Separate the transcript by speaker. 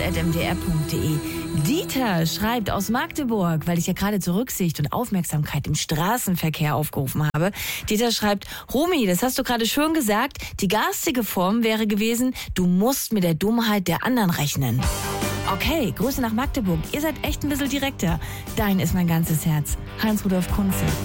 Speaker 1: podcast.mdr.de. Dieter schreibt aus Magdeburg, weil ich ja gerade zur Rücksicht und Aufmerksamkeit im Straßenverkehr aufgerufen habe. Dieter schreibt, Romy, das hast du gerade schön gesagt, die garstige Form wäre gewesen, du musst mit der Dummheit der anderen rechnen. Okay, Grüße nach Magdeburg. Ihr seid echt ein bisschen direkter. Dein ist mein ganzes Herz. Heinz-Rudolf Kunze.